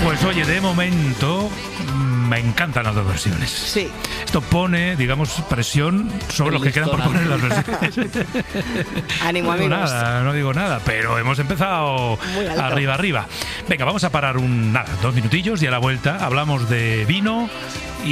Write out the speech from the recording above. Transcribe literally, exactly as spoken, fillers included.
Pues oye, de momento me encantan las dos versiones. Sí. Esto pone, digamos, presión sobre los que quedan por poner las versiones. Ánimo, no digo amigos. nada, no digo nada, pero hemos empezado arriba, arriba. Venga, vamos a parar un nada, dos minutillos y a la vuelta hablamos de vino